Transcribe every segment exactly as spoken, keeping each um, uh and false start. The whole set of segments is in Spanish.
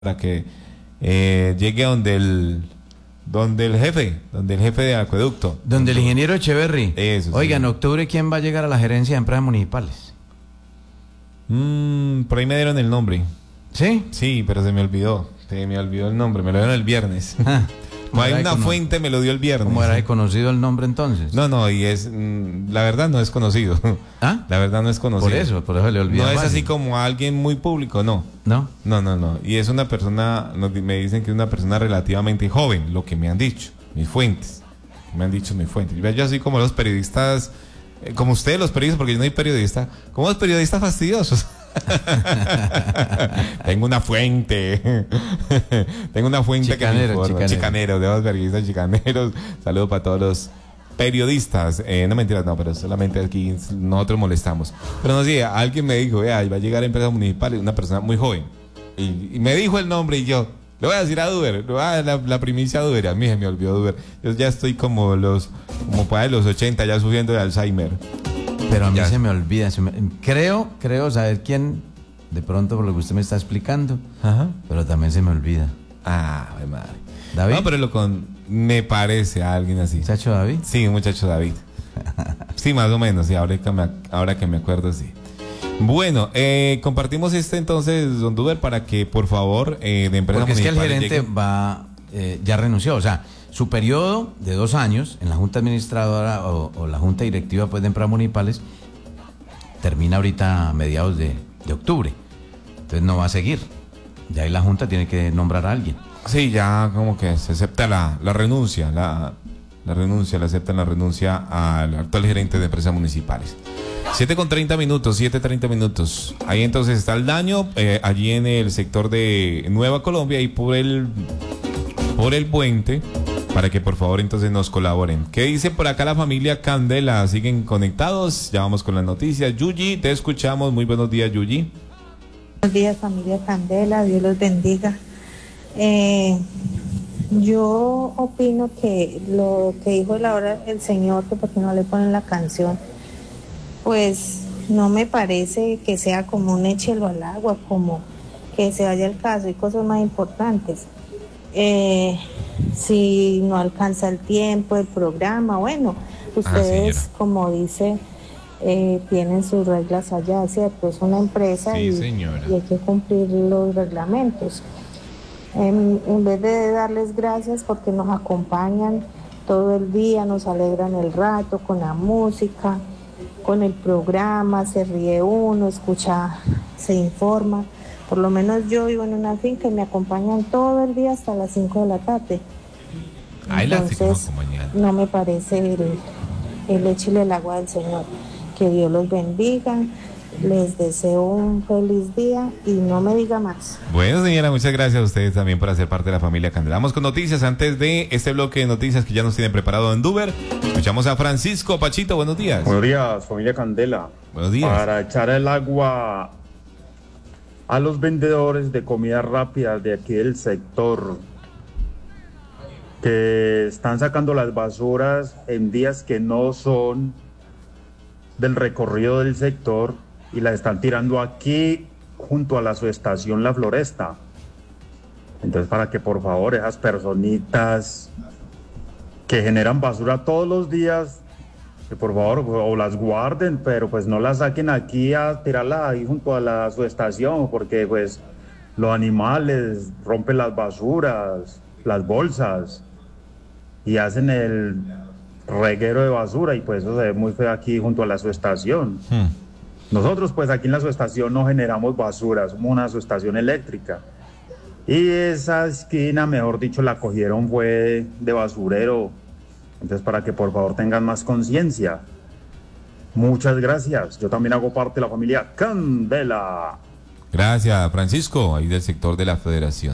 para que eh, llegue a donde el donde el jefe, donde el jefe de acueducto. Donde el ingeniero Echeverry. Eso, Oiga, sí. en octubre, ¿quién va a llegar a la gerencia de empresas municipales? Mm, por ahí me dieron el nombre. ¿Sí? Sí, pero se me olvidó. Se me olvidó el nombre, me lo dieron el viernes. Ah, Como hay era una cono- fuente, me lo dio el viernes. ¿Cómo era de conocido el nombre entonces? No, no, y es, mm, la verdad no es conocido. ¿Ah? La verdad no es conocido. Por eso, por eso le olvidó. No es fácil. así como alguien muy público, no. ¿No? No, no, no. Y es una persona, nos di- me dicen que es una persona relativamente joven, lo que me han dicho, mis fuentes. Me han dicho mis fuentes. Yo yo así como los periodistas, eh, como ustedes los periodistas, porque yo no soy periodista, como los periodistas fastidiosos. Tengo una fuente. Tengo una fuente que me Chicanero, informa. chicanero. Chicaneros, de los periodistas chicaneros. Saludos para todos los periodistas. Eh, no mentiras, no, pero solamente aquí nosotros molestamos. Pero no sé, alguien me dijo, vea, va a llegar a empresas municipales, una persona muy joven. Y, y me dijo el nombre y yo, le voy a decir a Duber, le voy a dar la, la primicia a Duber. A mí se me olvidó Duber. Yo ya estoy como los, como para los ochenta, ya sufriendo de Alzheimer. Pero a mí Ya. se me olvida. se me- Creo, creo saber quién, de pronto por lo que usted me está explicando, Ajá. pero también se me olvida. Ah, ay, madre. ¿David? No, pero lo con, me parece a alguien así. ¿Muchacho David? Sí, un muchacho David. Sí, más o menos, sí, ahora que me, ahora que me acuerdo, sí. Bueno, eh, compartimos este entonces, don Duber, para que por favor eh, de empresas Porque es que el municipales gerente lleguen. va, eh, ya renunció, o sea, su periodo de dos años en la Junta Administradora o, o la Junta Directiva pues, de Empresas Municipales termina ahorita a mediados de, de octubre. Entonces no va a seguir. Ya ahí la Junta tiene que nombrar a alguien. Sí, ya como que se acepta la, la renuncia, la, la renuncia, le aceptan la renuncia al actual gerente de empresas municipales. siete con treinta minutos, siete treinta minutos. Ahí entonces está el daño, eh, allí en el sector de Nueva Colombia y por el, por el puente, para que por favor entonces nos colaboren. ¿Qué dice por acá la familia Candela? ¿Siguen conectados? Ya vamos con las noticias. Yuyi, te escuchamos. Muy buenos días, Yuyi. Buenos días, familia Candela, Dios los bendiga. Eh, yo opino que lo que dijo el ahora el señor, que porque no le ponen la canción, pues no me parece que sea como un échelo al agua, como que se vaya el caso, hay cosas más importantes. Eh, si no alcanza el tiempo, el programa, bueno, ustedes, señora. como dice, eh, tienen sus reglas allá, ¿cierto? Es una empresa Sí, y, señora. y hay que cumplir los reglamentos. En, en vez de darles gracias porque nos acompañan todo el día, nos alegran el rato con la música, con el programa, se ríe uno, escucha, se informa. Por lo menos yo vivo en una finca y me acompañan todo el día hasta las cinco de la tarde. Ahí la Entonces, sigamos acompañando. no me parece el, el échale el agua del Señor. Que Dios los bendiga, les deseo un feliz día y no me diga más. Bueno, señora, muchas gracias a ustedes también por hacer parte de la familia Candela. Vamos con noticias antes de este bloque de noticias que ya nos tiene preparado en Duber. Escuchamos a Francisco Pachito, buenos días. Buenos días, familia Candela. Buenos días. Para echar el agua a los vendedores de comida rápida de aquí del sector, que están sacando las basuras en días que no son del recorrido del sector y las están tirando aquí junto a la subestación La Floresta. Entonces, para que por favor esas personitas que generan basura todos los días, que por favor o las guarden, pero pues no las saquen aquí a tirarla ahí junto a la subestación, porque pues los animales rompen las basuras, las bolsas y hacen el reguero de basura y pues eso se ve muy feo aquí junto a la subestación. Hmm. Nosotros pues aquí en la subestación no generamos basura, somos una subestación eléctrica. Y esa esquina, mejor dicho, la cogieron fue de basurero. Entonces, para que por favor tengan más conciencia. Muchas gracias. Yo también hago parte de la familia Candela. Gracias, Francisco, ahí del sector de la Federación.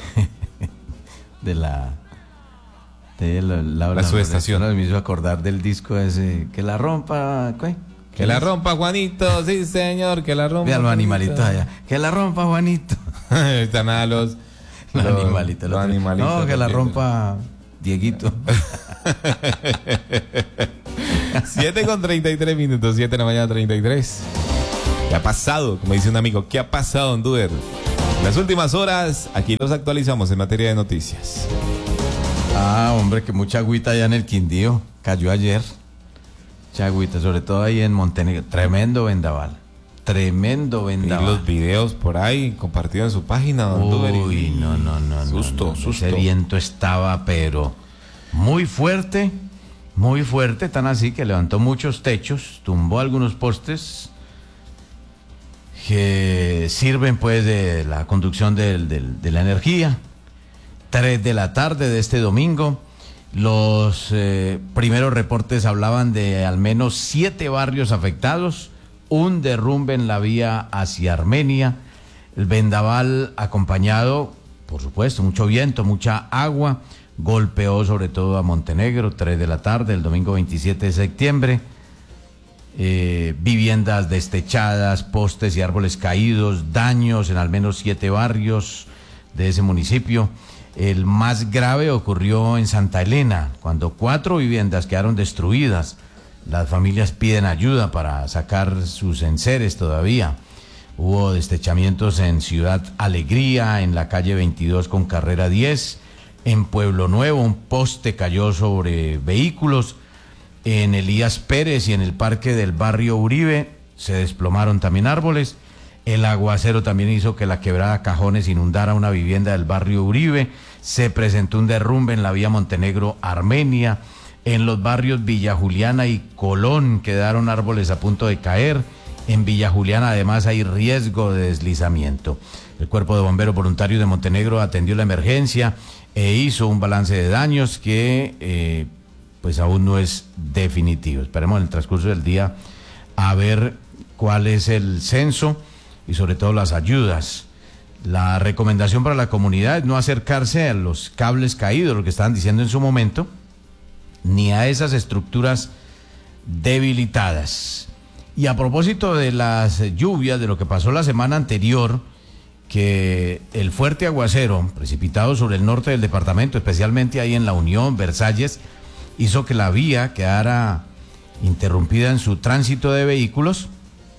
De la... De la, la, La subestación. Me hizo acordar del disco ese, que la rompa... ¿qué? Que la rompa, Juanito, sí, señor, que la rompa. Vean los Juanito. animalitos allá. Que la rompa, Juanito. Están nada los, Los, los- animalitos. los los- animalitos No, que la también. rompa Dieguito. siete con treinta y tres minutos, siete de la mañana treinta y tres. ¿Qué ha pasado? Como dice un amigo, ¿qué ha pasado en Duber? Las últimas horas, aquí los actualizamos en materia de noticias. Ah, hombre, que mucha agüita allá en el Quindío. Cayó ayer. Mucha agüita, sobre todo ahí en Montenegro. Tremendo vendaval. Tremendo Vi vendaval. los videos por ahí compartidos en su página, don Duveri. Uy, no, no, no. Susto, no, no. susto. Ese viento estaba, pero muy fuerte, muy fuerte, tan así que levantó muchos techos, tumbó algunos postes que sirven pues de la conducción del, del, de la energía. Tres de la tarde de este domingo, los eh, primeros reportes hablaban de al menos siete barrios afectados, un derrumbe en la vía hacia Armenia, el vendaval acompañado, por supuesto, mucho viento, mucha agua, golpeó sobre todo a Montenegro, tres de la tarde, el domingo veintisiete de septiembre, eh, viviendas destechadas, postes y árboles caídos, daños en al menos siete barrios de ese municipio. El más grave ocurrió en Santa Elena, cuando cuatro viviendas quedaron destruidas. Las familias piden ayuda para sacar sus enseres todavía. Hubo destechamientos en Ciudad Alegría, en la calle veintidós con carrera diez, en Pueblo Nuevo un poste cayó sobre vehículos, en Elías Pérez y en el parque del barrio Uribe se desplomaron también árboles. El aguacero también hizo que la quebrada Cajones inundara una vivienda del barrio Uribe. Se presentó un derrumbe en la vía Montenegro-Armenia. En los barrios Villa Juliana y Colón quedaron árboles a punto de caer. En Villa Juliana además hay riesgo de deslizamiento. El Cuerpo de Bomberos Voluntarios de Montenegro atendió la emergencia e hizo un balance de daños que eh, pues aún no es definitivo. Esperemos en el transcurso del día a ver cuál es el censo y sobre todo las ayudas. La recomendación para la comunidad es no acercarse a los cables caídos, lo que estaban diciendo en su momento, ni a esas estructuras debilitadas. Y a propósito de las lluvias, de lo que pasó la semana anterior, que el fuerte aguacero precipitado sobre el norte del departamento, especialmente ahí en La Unión, Versalles, hizo que la vía quedara interrumpida en su tránsito de vehículos.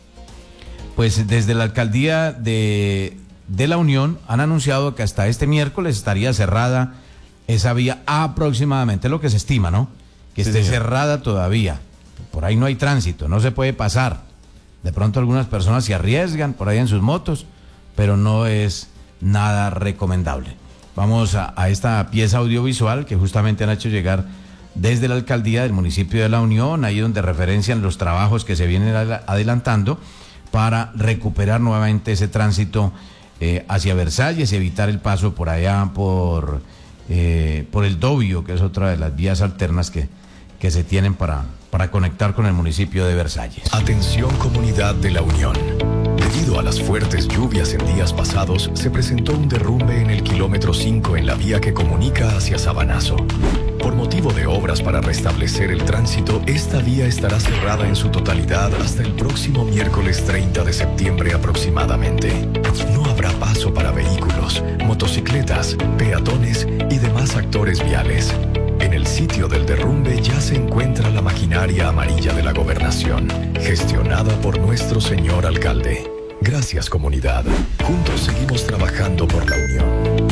Pues desde la alcaldía de, de La Unión han anunciado que hasta este miércoles estaría cerrada esa vía aproximadamente, lo que se estima, ¿no? Que Sí, esté señor. cerrada todavía. Por ahí no hay tránsito, no se puede pasar. De pronto algunas personas se arriesgan por ahí en sus motos, pero no es nada recomendable. Vamos a, a esta pieza audiovisual que justamente han hecho llegar desde la alcaldía del municipio de La Unión, ahí donde referencian los trabajos que se vienen adelantando para recuperar nuevamente ese tránsito eh, hacia Versalles y evitar el paso por allá por, eh, por el Dobio, que es otra de las vías alternas que, que se tienen para, para conectar con el municipio de Versalles. Atención, comunidad de La Unión. Debido a las fuertes lluvias en días pasados, se presentó un derrumbe en el kilómetro cinco en la vía que comunica hacia Sabanazo. Por motivo de obras para restablecer el tránsito, esta vía estará cerrada en su totalidad hasta el próximo miércoles treinta de septiembre aproximadamente. No habrá paso para vehículos, motocicletas, peatones y demás actores viales. En el sitio del derrumbe ya se encuentra la maquinaria amarilla de la gobernación, gestionada por nuestro señor alcalde. Gracias, comunidad. Juntos seguimos trabajando por La Unión.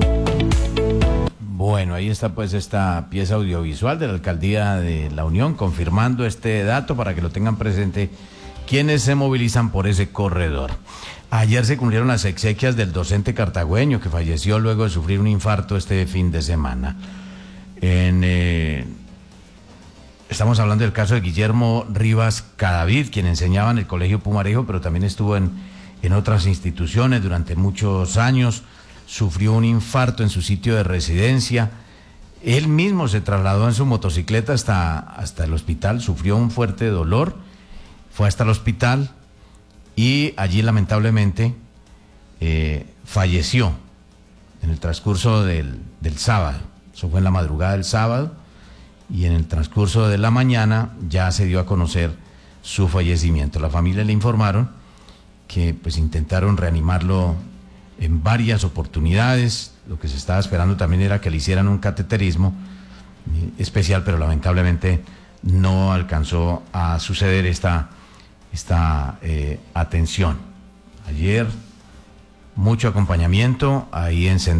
Bueno, ahí está pues esta pieza audiovisual de la alcaldía de La Unión confirmando este dato para que lo tengan presente quienes se movilizan por ese corredor. Ayer se cumplieron las exequias del docente cartagüeño que falleció luego de sufrir un infarto este fin de semana. En, eh, estamos hablando del caso de Guillermo Rivas Cadavid, quien enseñaba en el Colegio Pumarejo, pero también estuvo en, en otras instituciones durante muchos años. Sufrió un infarto en su sitio de residencia. Él mismo se trasladó en su motocicleta hasta, hasta el hospital, sufrió un fuerte dolor, fue hasta el hospital y allí lamentablemente eh, falleció en el transcurso del, del sábado. Eso fue en la madrugada del sábado y en el transcurso de la mañana ya se dio a conocer su fallecimiento. La familia le informaron que pues intentaron reanimarlo en varias oportunidades. Lo que se estaba esperando también era que le hicieran un cateterismo especial, pero lamentablemente no alcanzó a suceder esta, esta eh, atención. Ayer mucho acompañamiento ahí en